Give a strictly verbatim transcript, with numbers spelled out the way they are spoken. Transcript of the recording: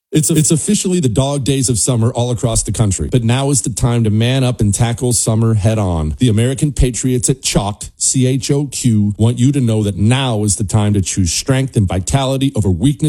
It's, it's officially the dog days of summer all across the country, but now is the time to man up and tackle summer head on. The American Patriots at Chalk, C H O Q, want you to know that now is the time to choose strength and vitality over weakness